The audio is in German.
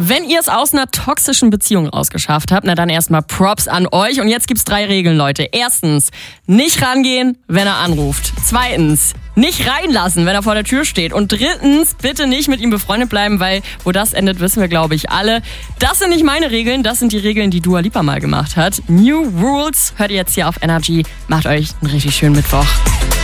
Wenn ihr es aus einer toxischen Beziehung rausgeschafft habt, na dann erstmal Props an euch. Und jetzt gibt's 3 Regeln, Leute. Erstens, nicht rangehen, wenn er anruft. Zweitens, nicht reinlassen, wenn er vor der Tür steht. Und drittens, bitte nicht mit ihm befreundet bleiben, weil wo das endet, wissen wir, glaube ich, alle. Das sind nicht meine Regeln, das sind die Regeln, die Dua Lipa mal gemacht hat. New Rules hört ihr jetzt hier auf Energy. Macht euch einen richtig schönen Mittwoch.